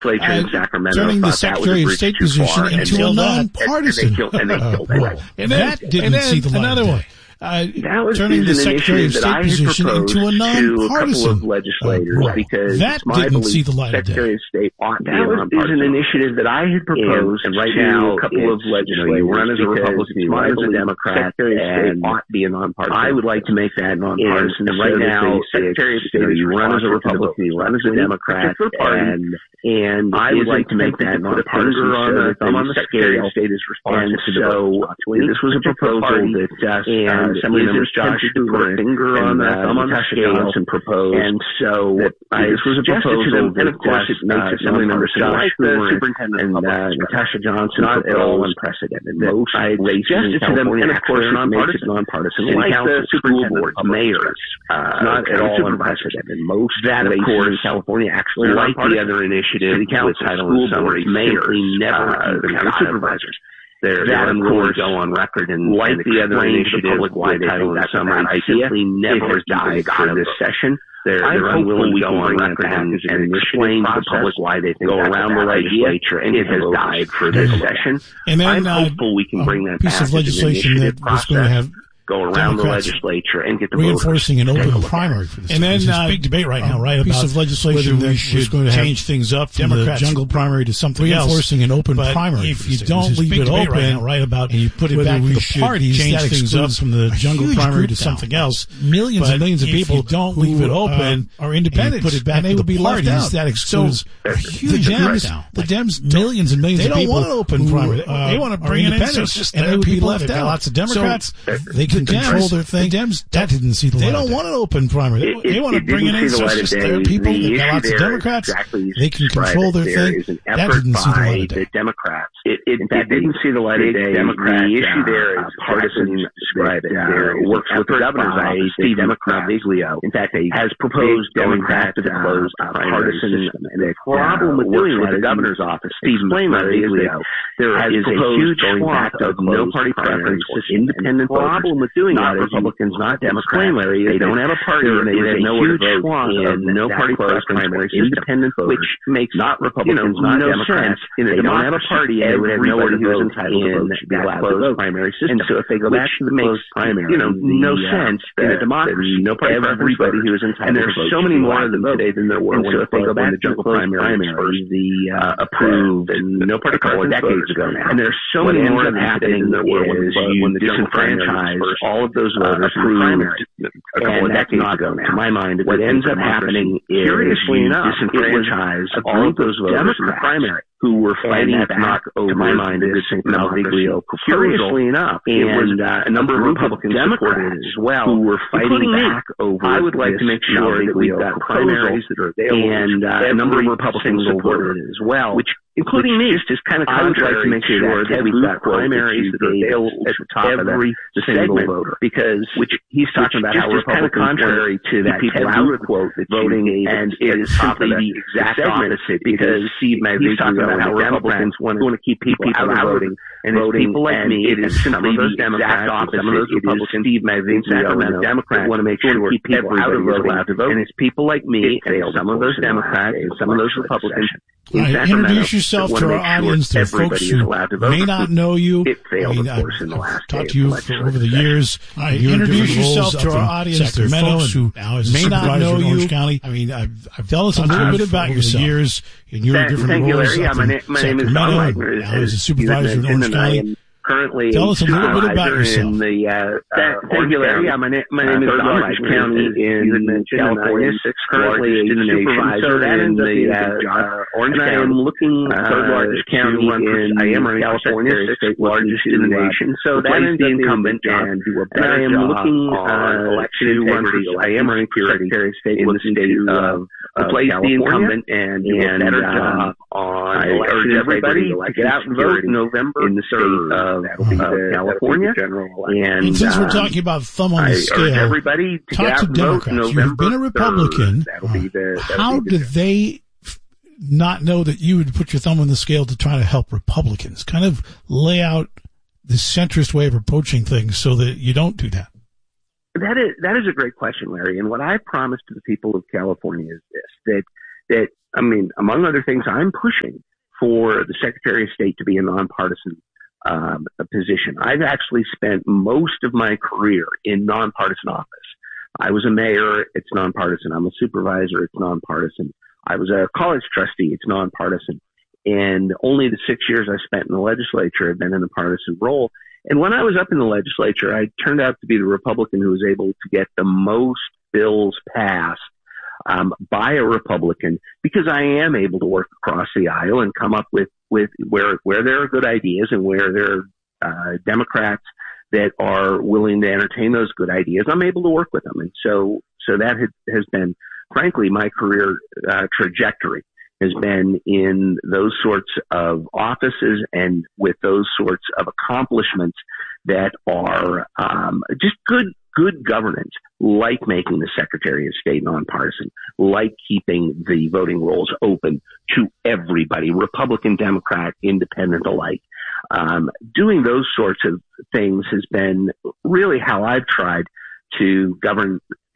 in Sacramento turning the Secretary of State position into a nonpartisan. And that didn't see the light of day. Turning the Secretary of State position into a nonpartisan legislators because that didn't see the light of day. Secretary of State ought to be an initiative that I had proposed, and right now a couple of legislators run as a Republican, run as a Democrat, and ought to be a nonpartisan. I would like to make that nonpartisan. And right now, Secretary of State, you run as a Republican, you run as a Democrat, and I would like to make that nonpartisan. I'm on the Secretary of State is responsible. And so this was a proposal that Assembly Member Josh put a finger on the thumb on the scales and proposed. And so this was a proposal that, of course, it makes Assembly Member Josh Superintendent and Natasha Johnson not at all unprecedented. Most races in California, and of course, makes it nonpartisan. City council, school boards, mayors, not at all unprecedented. Most races in California actually, like the other initiative, city council, school boards, mayors, never county supervisors. That, of course, go on record and like the other initiative, why they think that's a bad idea. Simply never died for this session. They're unwilling to go on record and explain to the public why they think go around the legislature, and it has died for this session. And then, I'm hopeful we can bring that piece of legislation that was going to have go around the legislature and get the reinforcing an open primary for this. And then there's big debate right now, right, about piece of legislation that was going to change things up from the jungle primary to something else. Reinforcing an open primary. If you don't leave it open, right, about and you put it back to the parties, change things up from the jungle primary to something else. Millions and millions of people don't leave it open or independent. Put it back to the parties. That excludes a huge amount now. The Dems, millions and millions of people. They don't want an open primary. They want to bring it in. And they would be left out. Lots of Democrats. They can control their thing. The Dems, that didn't see the light. They don't want an open primary. They want to bring it in. So it's just their people. They've got lots of Democrats. They can control their thing. That didn't see the light of day. Democrats. In fact, didn't see the light of day. The issue there is partisan. Describe it. It works with the governor's office. Steve Maviglio, in fact, has proposed going back to the closed partisan. And the problem with doing that, the governor's office, Steve Maviglio, there is a huge swath of no party preference, independent problem with doing not Republicans, not Democrats. They don't have a party, and they have nowhere to vote in no party primaries, independent voters, which makes not Republicans, not Democrats. They don't have a party, and they would have nowhere to vote in that closed primary system. And so if they go back to the closed primary, no sense in a democracy. No party, everybody who is entitled to vote. And there's so many more of them today than there were when if they go back to the jungle primaries first, approved and no party a couple of decades ago now. And there's so many more of them happening than there were when the disenfranchised all of those voters approved a couple of decades ago now. To my mind, what ends up happening is curiously enough, disenfranchise all of those voters in the primary who were fighting back over, to my mind, this Maviglio proposal. Curiously enough, and a number of Republicans supported it as well, who were fighting back over. I would like to make sure that we've got primaries that are available, and a number of Republicans supported it as well, which including me, is kind of contrary to make sure that we've got primaries that are available at the top of every single voter. Because he's talking about how Republicans kind of contrary to that people out quote that voting, and it is simply the exact opposite. Because he's talking about how Republicans want to keep people out of voting, and people like me, it is simply the exact opposite. Some of those Republicans, Steve Maviglio, and Democrats want to make sure keep people out of voting, and it's people like me, and some of those Democrats, and some of those Republicans. Introduce yourself to our audience. There are folks who may not know you. It failed, of course, in the last talked to you over the years. Introduce yourself to our audience. There are folks who may not know you. County. I mean, I've tell us a little bit about yourself. Years in your different roles. My name is Don Wagner. As a supervisor in Orange County. Currently, tell us a little bit about yourself. In the Orange County. My name is Don Wagner. County in California. Currently, a supervisor in the Orange County. I am looking third largest county in California, sixth largest in the nation. So that is the incumbent, and I am looking election integrity. I am running for Secretary of State in the state of replace the incumbent and do a better job on. I urge everybody to get out and vote in November in the state of California. And since we're talking about thumb on the scale, everybody to talk to Democrats. You've been a Republican. How do they not know that you would put your thumb on the scale to try to help Republicans? Kind of lay out the centrist way of approaching things so that you don't do that. That is a great question, Larry. And what I promise to the people of California is this, that, among other things, I'm pushing for the Secretary of State to be a nonpartisan position. I've actually spent most of my career in nonpartisan office. I was a mayor, it's nonpartisan. I'm a supervisor, it's nonpartisan. I was a college trustee, it's nonpartisan. And only the 6 years I spent in the legislature have been in a partisan role. And when I was up in the legislature, I turned out to be the Republican who was able to get the most bills passed by a Republican, because I am able to work across the aisle and come up with where there are good ideas and where there are Democrats that are willing to entertain those good ideas. I'm able to work with them. And so that has been, frankly, my career trajectory has been in those sorts of offices and with those sorts of accomplishments that are just good governance, like making the Secretary of State nonpartisan, like keeping the voting rolls open to everybody, Republican, Democrat, Independent alike. Doing those sorts of things has been really how I've tried to govern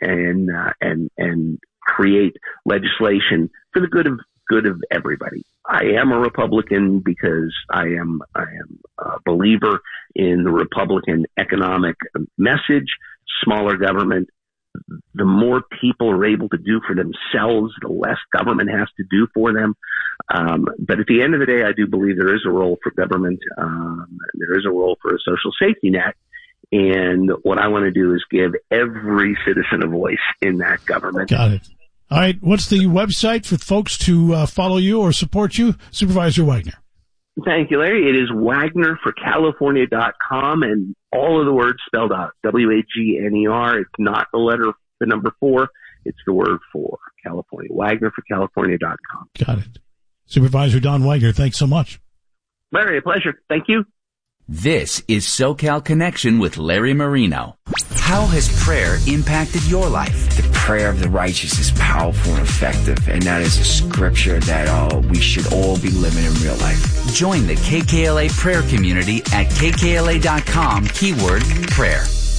and create legislation for the good of everybody. I am a Republican because I am a believer in the Republican economic message. Smaller government, the more people are able to do for themselves, the less government has to do for them. But at the end of the day, I do believe there is a role for government. There is a role for a social safety net. And what I want to do is give every citizen a voice in that government. Got it. All right. What's the website for folks to follow you or support you? Supervisor Wagner. Thank you, Larry. It is WagnerForCalifornia.com, and all of the words spelled out. WAGNER. It's not the number 4. It's the word for California. WagnerForCalifornia.com. Got it. Supervisor Don Wagner, thanks so much. Larry, a pleasure. Thank you. This is SoCal Connection with Larry Marino. How has prayer impacted your life? The prayer of the righteous is powerful and effective, and that is a scripture that we should all be living in real life. Join the KKLA prayer community at kkla.com, keyword prayer.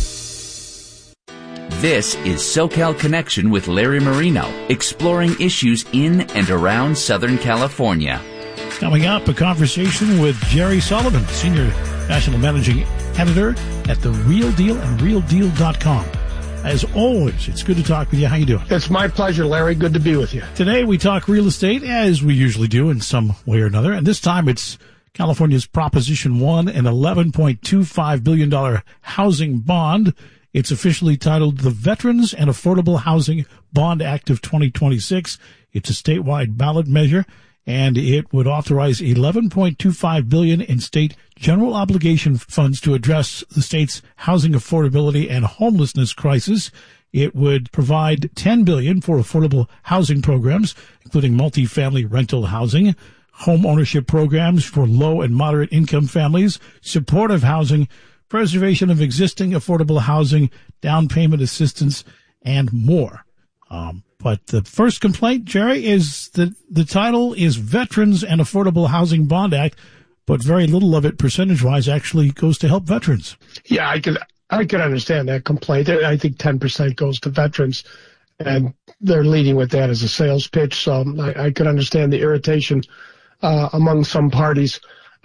This is SoCal Connection with Larry Marino, exploring issues in and around Southern California. Coming up, a conversation with Jerry Sullivan, Senior National Managing Editor at The Real Deal and RealDeal.com. As always, it's good to talk with you. How you doing? It's my pleasure, Larry. Good to be with you. Today we talk real estate, as we usually do in some way or another, and this time it's California's Proposition 1, an $11.25 billion housing bond. It's officially titled the Veterans and Affordable Housing Bond Act of 2026. It's a statewide ballot measure, and it would authorize $11.25 billion in state general obligation funds to address the state's housing affordability and homelessness crisis. It would provide $10 billion for affordable housing programs, including multifamily rental housing, home ownership programs for low and moderate income families, supportive housing, preservation of existing affordable housing, down payment assistance, and more. But the first complaint, Jerry, is that the title is Veterans and Affordable Housing Bond Act, but very little of it percentage-wise actually goes to help veterans. Yeah, I could understand that complaint. I think 10% goes to veterans, and they're leading with that as a sales pitch. So I could understand the irritation among some parties.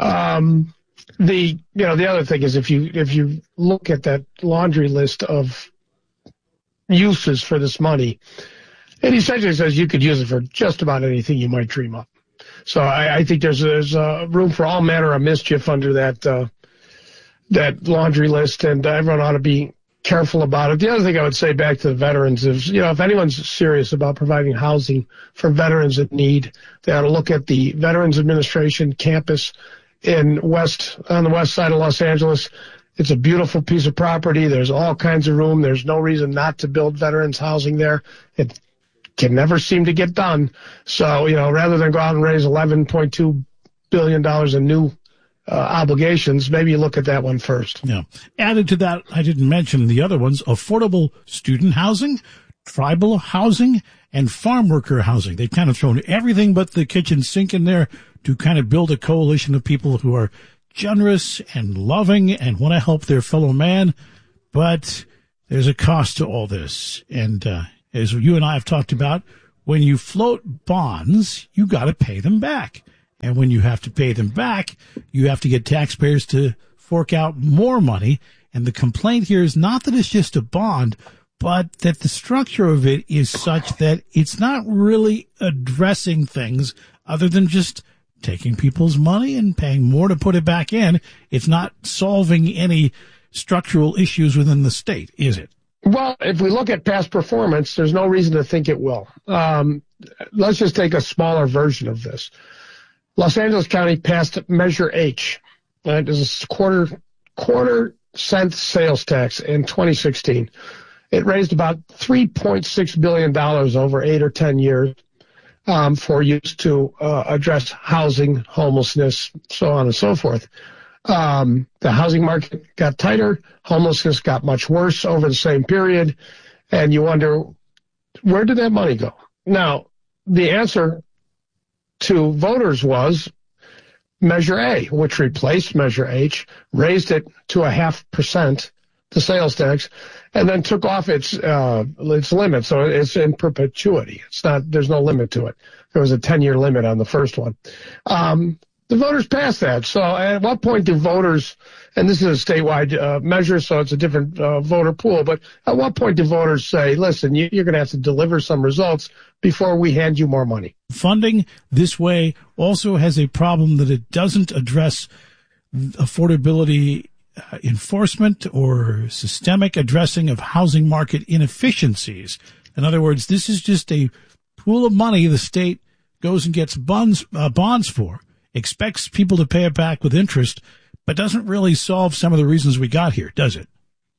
The other thing is if you look at that laundry list of uses for this money, it essentially says you could use it for just about anything you might dream up. So I think there's room for all manner of mischief under that laundry list, and everyone ought to be careful about it. The other thing I would say back to the veterans is, if anyone's serious about providing housing for veterans in need, they ought to look at the Veterans Administration campus on the west side of Los Angeles. It's a beautiful piece of property. There's all kinds of room. There's no reason not to build veterans housing there. It can never seem to get done. So, rather than go out and raise $11.2 billion in new obligations, maybe you look at that one first. Yeah. Added to that, I didn't mention the other ones, affordable student housing, tribal housing, and farm worker housing. They've kind of thrown everything but the kitchen sink in there to kind of build a coalition of people who are generous and loving and want to help their fellow man. But there's a cost to all this. And as you and I have talked about, when you float bonds, you got to pay them back. And when you have to pay them back, you have to get taxpayers to fork out more money. And the complaint here is not that it's just a bond, but that the structure of it is such that it's not really addressing things other than just taking people's money and paying more to put it back in. It's not solving any structural issues within the state, is it? Well, if we look at past performance, there's no reason to think it will. Let's just take a smaller version of this. Los Angeles County passed Measure H. That is a quarter cent sales tax in 2016. It raised about $3.6 billion over 8 or 10 years for use to address housing, homelessness, so on and so forth. The housing market got tighter. Homelessness got much worse over the same period. And you wonder, where did that money go? Now, the answer to voters was Measure A, which replaced Measure H, raised it to 0.5%, the sales tax, and then took off its limit. So it's in perpetuity. There's no limit to it. There was a 10-year limit on the first one. The voters passed that. So at what point do voters, and this is a statewide measure, so it's a different voter pool, but at what point do voters say, listen, you're going to have to deliver some results before we hand you more money? Funding this way also has a problem that it doesn't address affordability enforcement or systemic addressing of housing market inefficiencies. In other words, this is just a pool of money the state goes and gets bonds for, expects people to pay it back with interest, but doesn't really solve some of the reasons we got here, does it?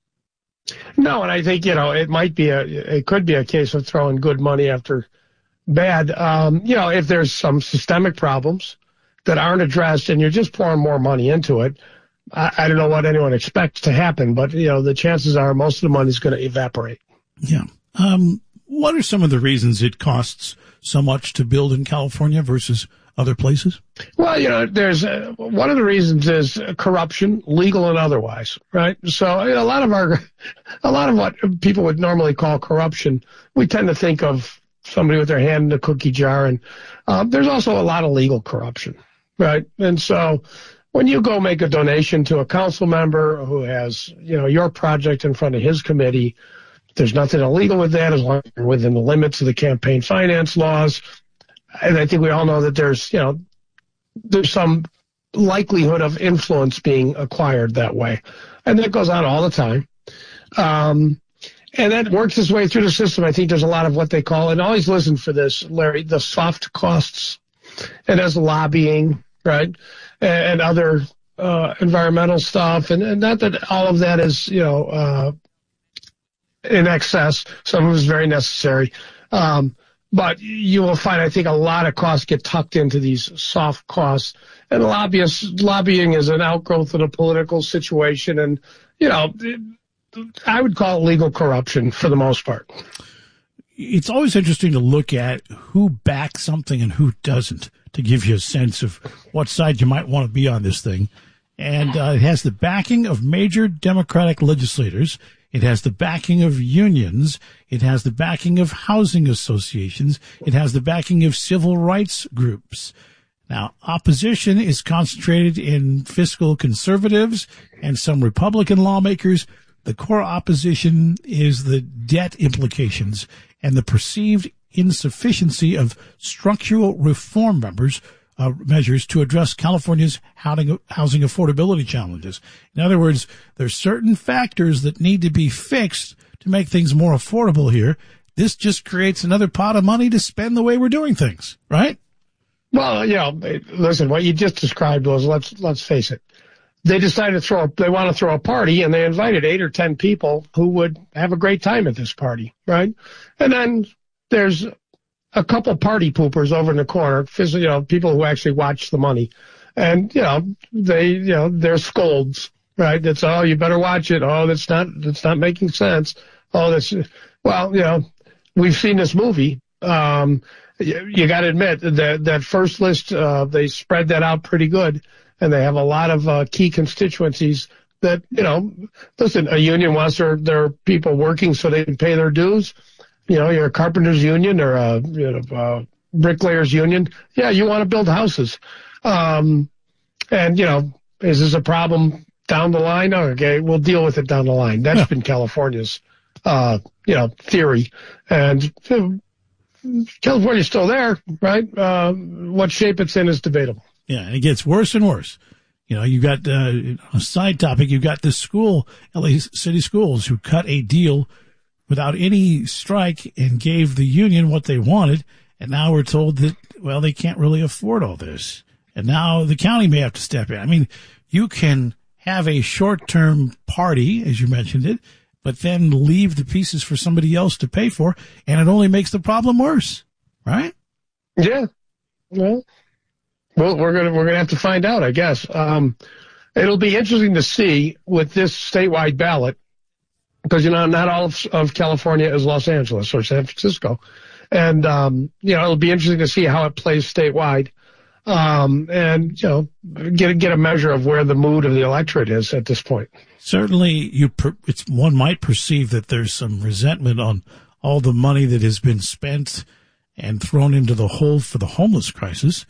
No, and I think, it could be a case of throwing good money after bad. If there's some systemic problems that aren't addressed and you're just pouring more money into it, I don't know what anyone expects to happen, but, the chances are most of the money is going to evaporate. Yeah. What are some of the reasons it costs so much to build in California versus other places? Well, there's one of the reasons is corruption, legal and otherwise, right? So a lot of what people would normally call corruption, we tend to think of somebody with their hand in the cookie jar, and there's also a lot of legal corruption, right? And so when you go make a donation to a council member who has, your project in front of his committee, there's nothing illegal with that as long as you're within the limits of the campaign finance laws. And I think we all know that there's some likelihood of influence being acquired that way. And that goes on all the time. And that works its way through the system. I think there's a lot of what they call, and always listen for this, Larry, the soft costs. And as lobbying, right, and other environmental stuff. And not that all of that is, in excess. Some of it is very necessary. But you will find, I think, a lot of costs get tucked into these soft costs. And lobbying is an outgrowth of the political situation. And, I would call it legal corruption for the most part. It's always interesting to look at who backs something and who doesn't to give you a sense of what side you might want to be on this thing. And it has the backing of major Democratic legislators. It has the backing of unions. It has the backing of housing associations. It has the backing of civil rights groups. Now, opposition is concentrated in fiscal conservatives and some Republican lawmakers. The core opposition is the debt implications and the perceived insufficiency of structural reform measures to address California's housing affordability challenges. In other words, there's certain factors that need to be fixed to make things more affordable here. This just creates another pot of money to spend the way we're doing things, right? Well, listen, what you just described was, let's face it. They decided they want to throw a party, and they invited 8 or 10 people who would have a great time at this party, right? And then there's a couple party poopers over in the corner, people who actually watch the money. And, they're scolds, right? It's, you better watch it. Oh, that's not making sense. Oh, we've seen this movie. You got to admit that first list, they spread that out pretty good. And they have a lot of key constituencies that, listen, a union wants their people working so they can pay their dues. you're a carpenters union or a bricklayers union. Yeah, you want to build houses. And, is this a problem down the line? Okay, we'll deal with it down the line. That's been California's, theory. And California's still there, right? What shape it's in is debatable. Yeah, and it gets worse and worse. You've got, a side topic, you've got this school, LA City Schools, who cut a deal without any strike and gave the union what they wanted. And now we're told that, they can't really afford all this. And now the county may have to step in. I mean, you can have a short-term party, as you mentioned it, but then leave the pieces for somebody else to pay for, and it only makes the problem worse, right? Yeah. Well, we're gonna have to find out, I guess. It'll be interesting to see with this statewide ballot, because not all of California is Los Angeles or San Francisco, and it'll be interesting to see how it plays statewide, and get a measure of where the mood of the electorate is at this point. Certainly, one might perceive that there's some resentment on all the money that has been spent and thrown into the hole for the homeless crisis.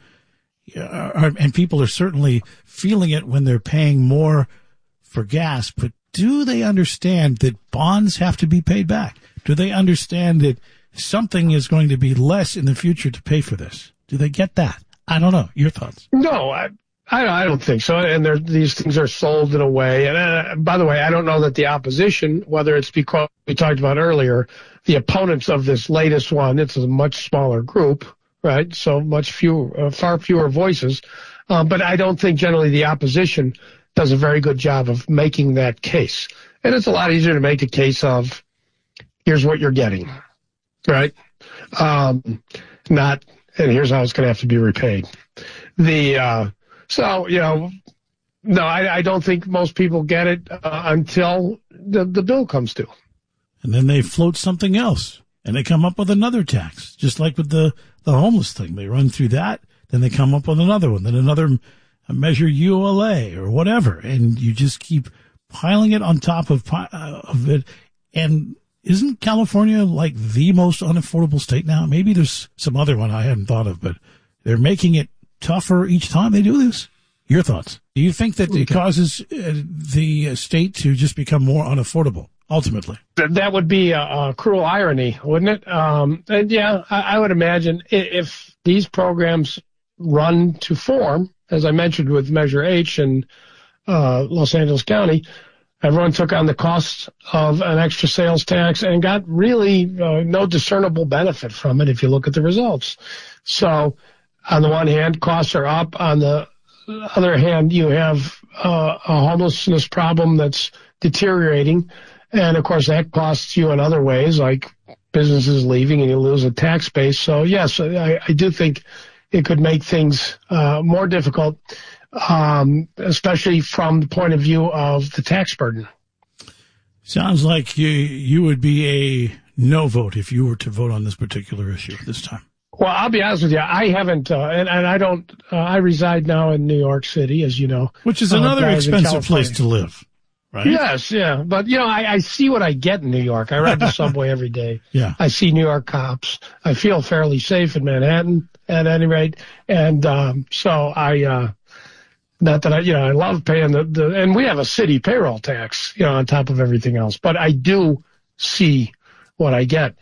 And people are certainly feeling it when they're paying more for gas. But do they understand that bonds have to be paid back? Do they understand that something is going to be less in the future to pay for this? Do they get that? I don't know. Your thoughts? No, I don't think so. And these things are sold in a way. And by the way, I don't know that the opposition, whether it's because we talked about earlier, the opponents of this latest one, it's a much smaller group, right? So far fewer voices. But I don't think generally the opposition does a very good job of making that case. And it's a lot easier to make a case of, here's what you're getting, right? And here's how it's going to have to be repaid. No, I don't think most people get it until the bill comes due. And then they float something else, and they come up with another tax, just like with the homeless thing. They run through that, then they come up with another one, then another measure ULA or whatever, and you just keep piling it on top of it. And isn't California like the most unaffordable state now? Maybe there's some other one I hadn't thought of, but they're making it tougher each time they do this. Your thoughts? Do you think that it causes the state to just become more unaffordable, ultimately? That would be a cruel irony, wouldn't it? And yeah, I would imagine if these programs run to form, as I mentioned with Measure H in Los Angeles County, everyone took on the cost of an extra sales tax and got really no discernible benefit from it if you look at the results. So on the one hand, costs are up. On the other hand, you have a homelessness problem that's deteriorating. And, of course, that costs you in other ways, like businesses leaving and you lose a tax base. So, yes, I do think it could make things more difficult, especially from the point of view of the tax burden. Sounds like you would be a no vote if you were to vote on this particular issue this time. Well, I'll be honest with you. I haven't, and I don't, I reside now in New York City, as you know. Which is another expensive place to live, right? Yes, yeah. But, I see what I get in New York. I ride the subway every day. Yeah. I see New York cops. I feel fairly safe in Manhattan at any rate. And so not that I love paying and we have a city payroll tax, on top of everything else. But I do see what I get.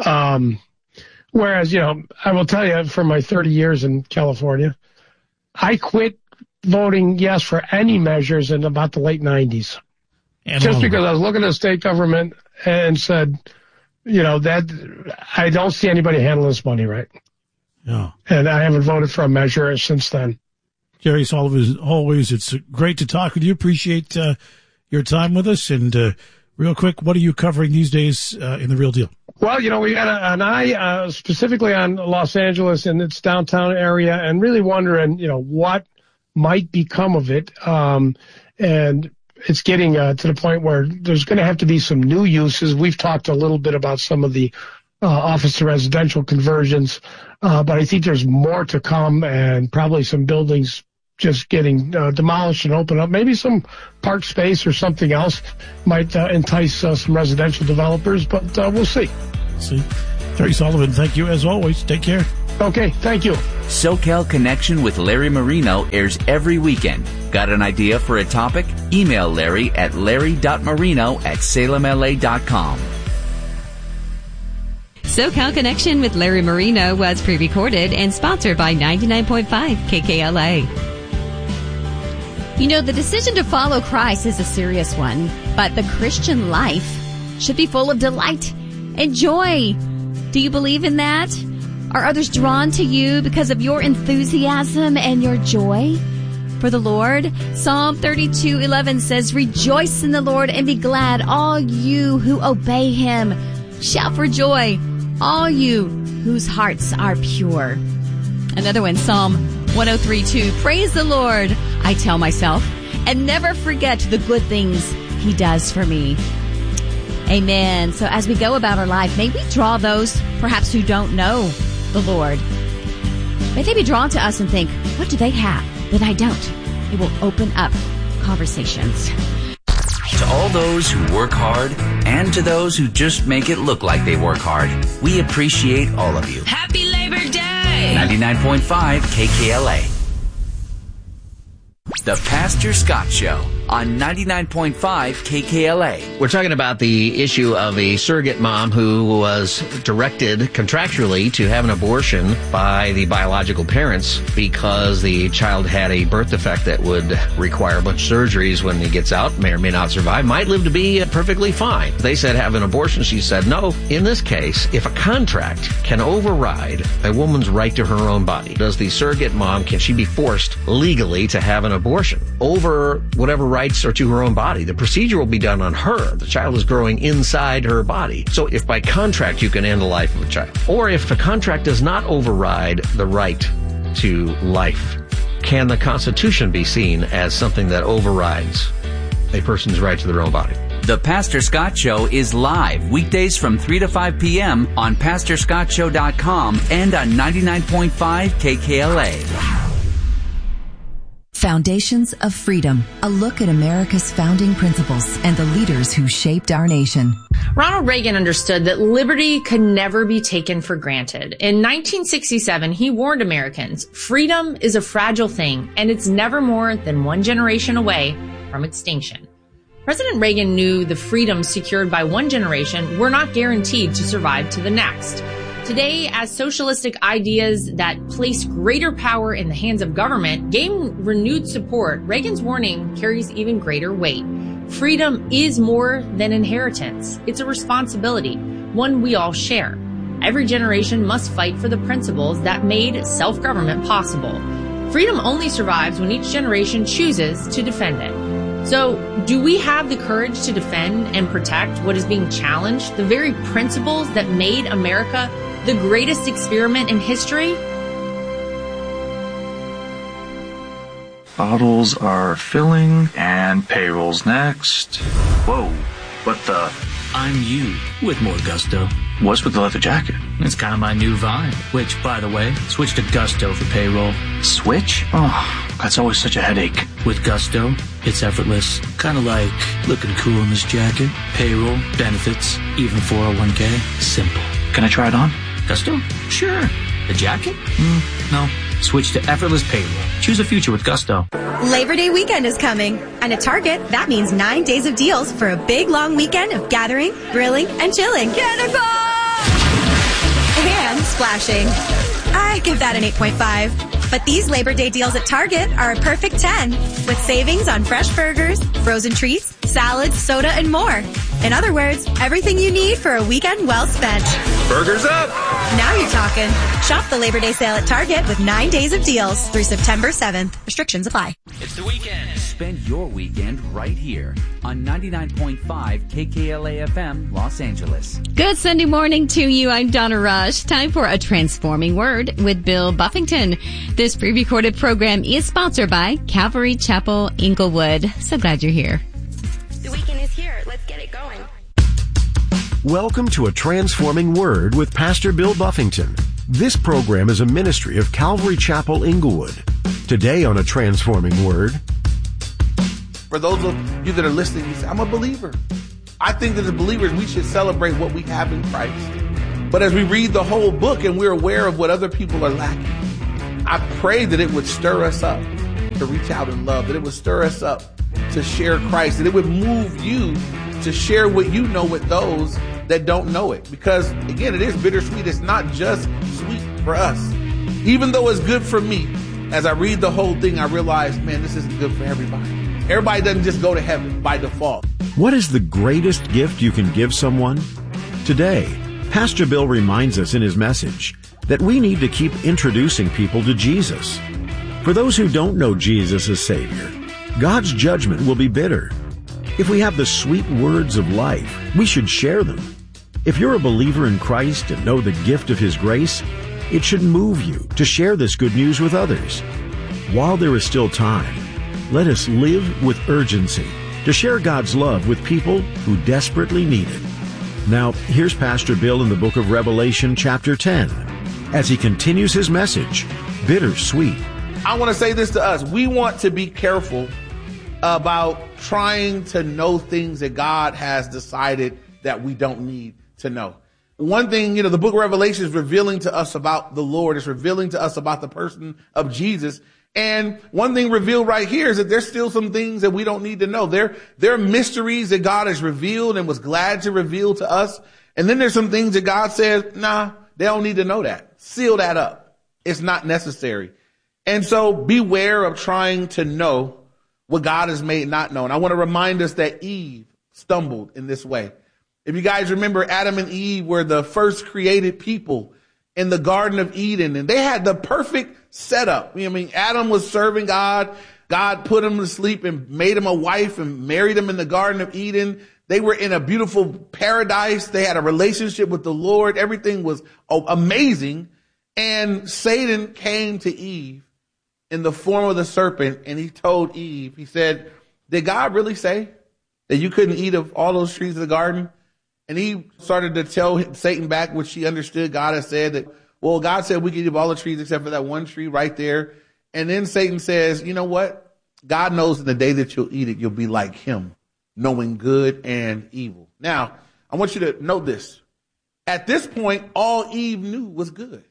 Whereas, I will tell you, for my 30 years in California, I quit voting yes for any measures in about the late 90s. Just because I was looking at the state government and said, that I don't see anybody handling this money right. Yeah. And I haven't voted for a measure since then. Jerry Sullivan, always, it's great to talk with you. Appreciate your time with us. And real quick, what are you covering these days in The Real Deal? Well, we got an eye specifically on Los Angeles and its downtown area, and really wondering, what might become of it. And it's getting to the point where there's going to have to be some new uses. We've talked a little bit about some of the office to residential conversions, but I think there's more to come, and probably some buildings just getting demolished and open up. Maybe some park space or something else might entice some residential developers, but we'll see. See? Terry Sullivan, thank you as always. Take care. Okay, thank you. SoCal Connection with Larry Marino airs every weekend. Got an idea for a topic? Email Larry at larry.marino@salemla.com. SoCal Connection with Larry Marino was pre-recorded and sponsored by 99.5 KKLA. You know, the decision to follow Christ is a serious one, but the Christian life should be full of delight and joy. Do you believe in that? Are others drawn to you because of your enthusiasm and your joy for the Lord? Psalm 32:11 says, "Rejoice in the Lord and be glad, all you who obey him. Shout for joy, all you whose hearts are pure." Another one, Psalm 103:2, "Praise the Lord, I tell myself, and never forget the good things he does for me." Amen. So as we go about our life, may we draw those perhaps who don't know the Lord. May they be drawn to us and think, what do they have that I don't? It will open up conversations. To all those who work hard and to those who just make it look like they work hard, we appreciate all of you. Happy Labor Day! 99.5 KKLA. The Pastor Scott Show on 99.5 KKLA. We're talking about the issue of a surrogate mom who was directed contractually to have an abortion by the biological parents because the child had a birth defect that would require a bunch of surgeries when he gets out, may or may not survive, might live to be perfectly fine. They said have an abortion. She said no. In this case, if a contract can override a woman's right to her own body, does the surrogate mom, can she be forced legally to have an abortion over whatever rights are to her own body? The procedure will be done on her. The child is growing inside her body. So if by contract you can end the life of a child, or if the contract does not override the right to life, can the Constitution be seen as something that overrides a person's right to their own body? The Pastor Scott Show is live weekdays from 3 to 5 p.m. on PastorScottShow.com and on 99.5 KKLA. Foundations of Freedom, a look at America's founding principles and the leaders who shaped our nation. Ronald Reagan understood that liberty could never be taken for granted. In 1967, he warned Americans, freedom is a fragile thing, and it's never more than one generation away from extinction. President Reagan knew the freedoms secured by one generation were not guaranteed to survive to the next. Today, as socialistic ideas that place greater power in the hands of government gain renewed support, Reagan's warning carries even greater weight. Freedom is more than inheritance. It's a responsibility, one we all share. Every generation must fight for the principles that made self-government possible. Freedom only survives when each generation chooses to defend it. So, do we have the courage to defend and protect what is being challenged, the very principles that made America the greatest experiment in history? Bottles are filling and payroll's next. Whoa, what the? I'm you with more gusto. What's with the leather jacket? It's kind of my new vibe. Which, by the way, switch to Gusto for payroll. Switch? Oh, that's always such a headache. With Gusto, it's effortless. Kind of like looking cool in this jacket. Payroll, benefits, even 401k. Simple. Can I try it on? Gusto? Sure. The jacket? No. Switch to effortless payroll. Choose a future with Gusto. Labor Day weekend is coming. And at Target, that means 9 days of deals for a big, long weekend of gathering, grilling, and chilling. Cannonball! And splashing. I give that an 8.5. But these Labor Day deals at Target are a perfect 10, with savings on fresh burgers, frozen treats, salads, soda, and more. In other words, everything you need for a weekend well spent. Burgers up! Now you're talking. Shop the Labor Day sale at Target with 9 days of deals through September 7th. Restrictions apply. It's the weekend. Spend your weekend right here on 99.5 KKLA FM, Los Angeles. Good Sunday morning to you. I'm Donna Rush. Time for A Transforming Word with Bill Buffington. This pre-recorded program is sponsored by Calvary Chapel Inglewood. So glad you're here. The weekend is here. Let's get it going. Welcome to A Transforming Word with Pastor Bill Buffington. This program is a ministry of Calvary Chapel Inglewood. Today on A Transforming Word. For those of you that are listening, you say, I'm a believer. I think that as believers, we should celebrate what we have in Christ. But as we read the whole book and we're aware of what other people are lacking, I pray that it would stir us up to reach out in love, that it would stir us up to share Christ, that it would move you to share what you know with those that don't know it. Because again, it is bittersweet. It's not just sweet for us. Even though it's good for me, as I read the whole thing, I realize, man, this isn't good for everybody. Everybody doesn't just go to heaven by default. What is the greatest gift you can give someone? Today, Pastor Bill reminds us in his message that we need to keep introducing people to Jesus. For those who don't know Jesus as Savior, God's judgment will be bitter. If we have the sweet words of life, we should share them. If you're a believer in Christ and know the gift of His grace, it should move you to share this good news with others. While there is still time, let us live with urgency to share God's love with people who desperately need it. Now, here's Pastor Bill in the book of Revelation, chapter 10, as he continues his message, Bittersweet. I want to say this to us. We want to be careful about trying to know things that God has decided that we don't need to know. One thing, the book of Revelation is revealing to us about the Lord. It's revealing to us about the person of Jesus. And one thing revealed right here is that there's still some things that we don't need to know. There are mysteries that God has revealed and was glad to reveal to us. And then there's some things that God says, nah, they don't need to know that. Seal that up. It's not necessary. And so beware of trying to know what God has made not known. I want to remind us that Eve stumbled in this way. If you guys remember, Adam and Eve were the first created people in the Garden of Eden, and they had the perfect setup. Adam was serving God. God put him to sleep and made him a wife and married him in the Garden of Eden. They were in a beautiful paradise. They had a relationship with the Lord. Everything was amazing. And Satan came to Eve in the form of the serpent, and he told Eve, he said, did God really say that you couldn't eat of all those trees of the garden? And he started to tell Satan back what she understood. God had said that, well, God said we could eat of all the trees except for that one tree right there. And then Satan says, you know what? God knows in the day that you'll eat it, you'll be like him, knowing good and evil. Now, I want you to know this. At this point, all Eve knew was good.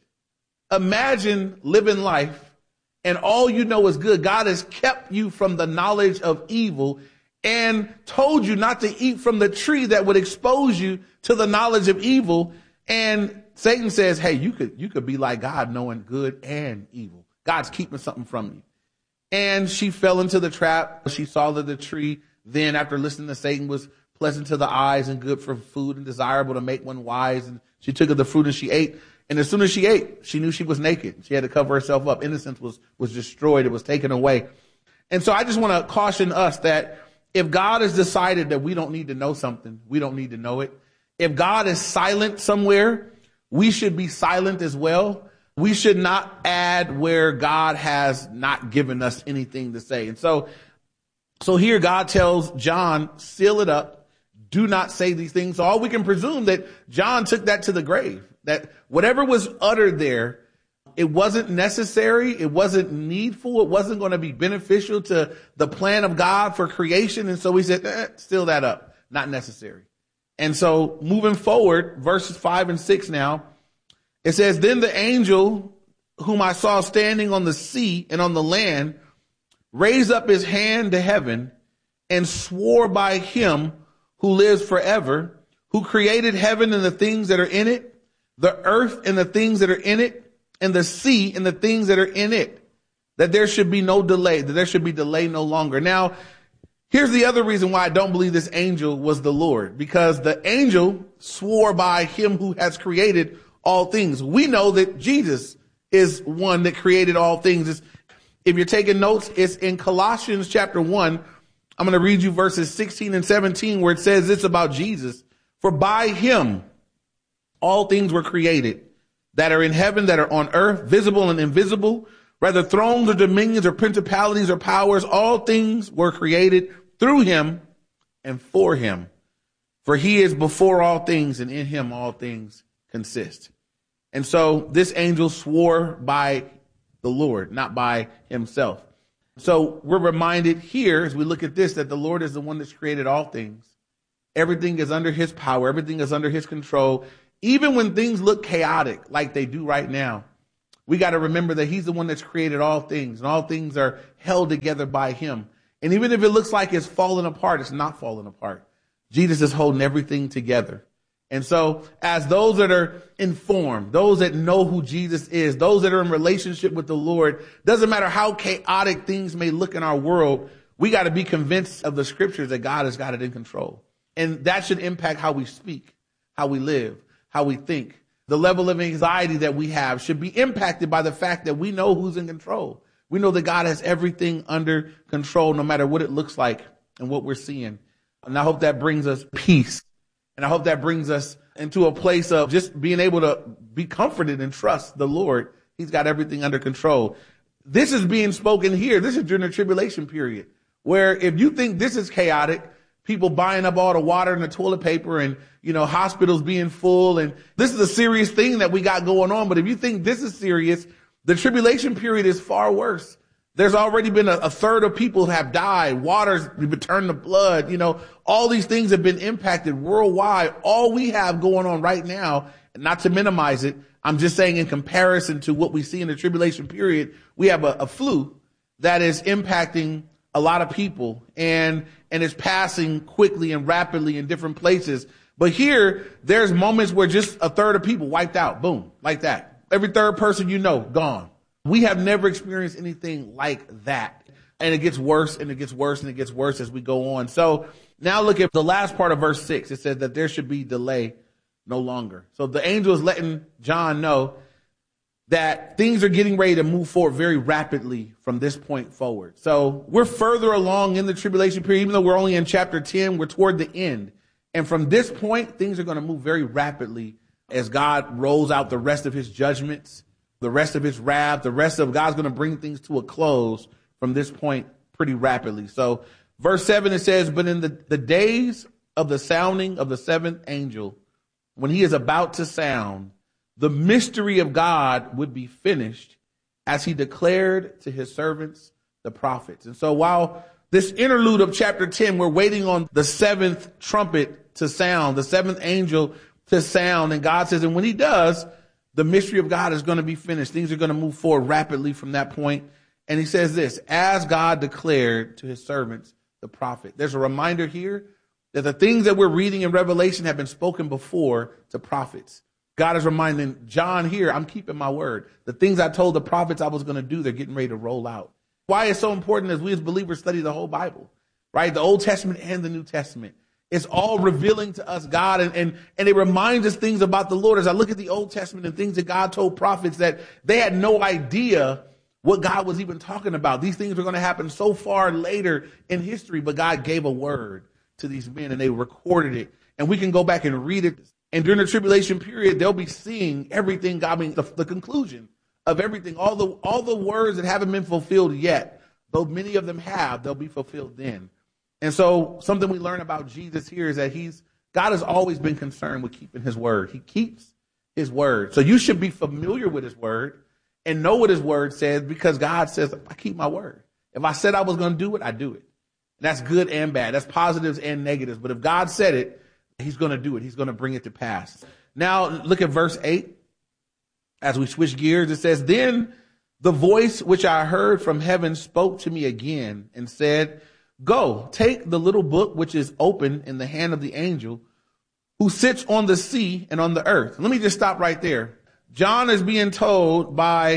Imagine living life and all you know is good. God has kept you from the knowledge of evil and told you not to eat from the tree that would expose you to the knowledge of evil. And Satan says, hey, you could be like God, knowing good and evil. God's keeping something from you. And she fell into the trap. She saw that the tree then, after listening to Satan, was pleasant to the eyes and good for food and desirable to make one wise. And she took of the fruit and she ate. And as soon as she ate, she knew she was naked. She had to cover herself up. Innocence was destroyed. It was taken away. And so I just want to caution us that if God has decided that we don't need to know something, we don't need to know it. If God is silent somewhere, we should be silent as well. We should not add where God has not given us anything to say. And so here God tells John, seal it up. Do not say these things. So all we can presume that John took that to the grave, that whatever was uttered there, it wasn't necessary. It wasn't needful. It wasn't going to be beneficial to the plan of God for creation. And so he said, seal that up. Not necessary. And so moving forward, verses 5 and 6 now, it says, then the angel whom I saw standing on the sea and on the land raised up his hand to heaven and swore by him who lives forever, who created heaven and the things that are in it, the earth and the things that are in it, and the sea and the things that are in it, that there should be no delay, that there should be delay no longer. Now, here's the other reason why I don't believe this angel was the Lord, because the angel swore by him who has created all things. We know that Jesus is one that created all things. If you're taking notes, it's in Colossians chapter 1. I'm going to read you verses 16 and 17 where it says this about Jesus. For by him all things were created that are in heaven, that are on earth, visible and invisible, whether thrones or dominions or principalities or powers, all things were created through him and for him. For he is before all things, and in him all things consist. And so this angel swore by the Lord, not by himself. So we're reminded here as we look at this that the Lord is the one that's created all things. Everything is under his power. Everything is under his control. even when things look chaotic like they do right now, we got to remember that he's the one that's created all things, and all things are held together by him. And even if it looks like it's falling apart, it's not falling apart. Jesus is holding everything together. And so as those that are informed, those that know who Jesus is, those that are in relationship with the Lord, doesn't matter how chaotic things may look in our world, we got to be convinced of the scriptures that God has got it in control. And that should impact how we speak, how we live, how we think. The level of anxiety that we have should be impacted by the fact that we know who's in control. We know that God has everything under control, no matter what it looks like and what we're seeing. And I hope that brings us peace. And I hope that brings us into a place of just being able to be comforted and trust the Lord. He's got everything under control. This is being spoken here. This is during the tribulation period, where if you think this is chaotic, people buying up all the water and the toilet paper and, hospitals being full. And this is a serious thing that we got going on. But if you think this is serious, the tribulation period is far worse. There's already been a third of people who have died. Water's been turned to blood. All these things have been impacted worldwide. All we have going on right now, not to minimize it, I'm just saying in comparison to what we see in the tribulation period, we have a flu that is impacting a lot of people and it's passing quickly and rapidly in different places. But here, there's moments where just a third of people wiped out. Boom, like that. Every third person gone. We have never experienced anything like that. And it gets worse and it gets worse and it gets worse as we go on. So now look at the last part of verse 6. It says that there should be delay no longer. So the angel is letting John know that things are getting ready to move forward very rapidly from this point forward. So we're further along in the tribulation period, even though we're only in chapter 10, we're toward the end. And from this point, things are going to move very rapidly as God rolls out the rest of his judgments, the rest of his wrath, the rest of God's going to bring things to a close from this point pretty rapidly. So verse 7, it says, but in the days of the sounding of the seventh angel, when he is about to sound, the mystery of God would be finished as he declared to his servants, the prophets. And so while this interlude of chapter 10, we're waiting on the seventh trumpet to sound, the seventh angel to sound. And God says, and when he does, the mystery of God is going to be finished. Things are going to move forward rapidly from that point. And he says this, as God declared to his servants, the prophet. There's a reminder here that the things that we're reading in Revelation have been spoken before to prophets. God is reminding John here, I'm keeping my word. The things I told the prophets I was going to do, they're getting ready to roll out. Why it's so important as we as believers study the whole Bible, right? The Old Testament and the New Testament. It's all revealing to us God and it reminds us things about the Lord. As I look at the Old Testament and things that God told prophets that they had no idea what God was even talking about. These things were going to happen so far later in history, but God gave a word to these men and they recorded it. And we can go back and read it. And during the tribulation period, they'll be seeing everything, the conclusion of everything, all the words that haven't been fulfilled yet, though many of them have, they'll be fulfilled then. And so something we learn about Jesus here is that God has always been concerned with keeping his word. He keeps his word. So you should be familiar with his word and know what his word says, because God says, I keep my word. If I said I was going to do it, I do it. And that's good and bad. That's positives and negatives. But if God said it, he's going to do it. He's going to bring it to pass. Now look at verse 8. As we switch gears, it says, then the voice which I heard from heaven spoke to me again and said, go, take the little book which is open in the hand of the angel who sits on the sea and on the earth. Let me just stop right there. John is being told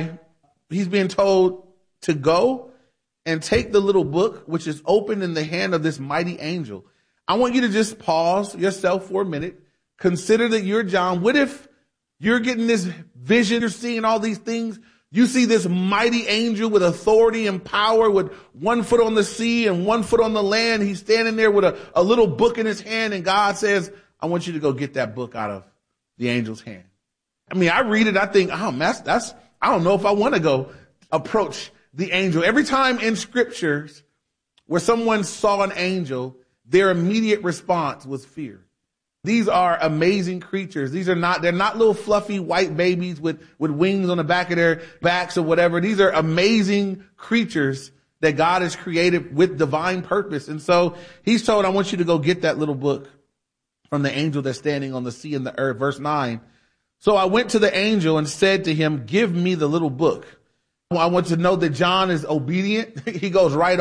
to go and take the little book which is open in the hand of this mighty angel. I want you to just pause yourself for a minute. Consider that you're John. What if you're getting this vision, you're seeing all these things. You see this mighty angel with authority and power with 1 foot on the sea and 1 foot on the land. He's standing there with a little book in his hand, and God says, I want you to go get that book out of the angel's hand. I mean, I read it, I think, I don't know if I want to go approach the angel. Every time in scriptures where someone saw an angel, their immediate response was fear. These are amazing creatures. They're not little fluffy white babies with wings on the back of their backs or whatever. These are amazing creatures that God has created with divine purpose. And so he's told, I want you to go get that little book from the angel that's standing on the sea and the earth. Verse 9, So I went to the angel and said to him, give me the little book. I want to know that John is obedient. He goes right